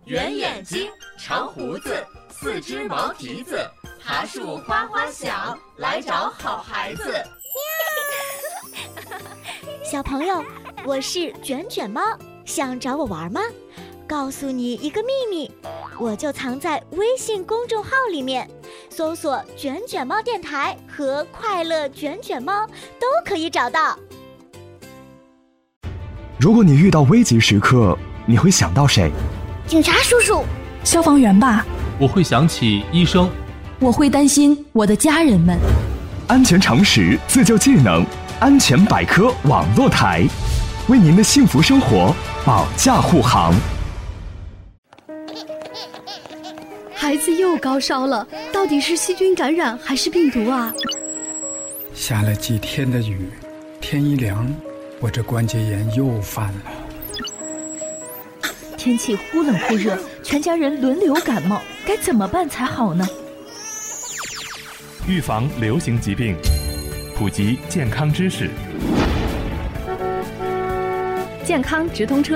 圆眼睛，长胡子，四只毛蹄子，爬树哗哗响，来找好孩子。 小朋友，我是卷卷猫，想找我玩吗？告诉你一个秘密，我就藏在微信公众号里面，搜索卷卷猫电台和快乐卷卷猫都可以找到。 如果你遇到危急时刻，你会想到谁？ 警察叔叔， 消防员吧。 我会想起医生。 我会担心我的家人们。 安全常识，自救技能，安全百科网络台，为您的幸福生活保驾护航。 孩子又高烧了，到底是细菌感染还是病毒啊？ 下了几天的雨，天一凉，我这关节炎又犯了。 天气忽冷忽热，全家人轮流感冒，该怎么办才好呢？ 预防流行疾病，普及健康知识。 健康直通车。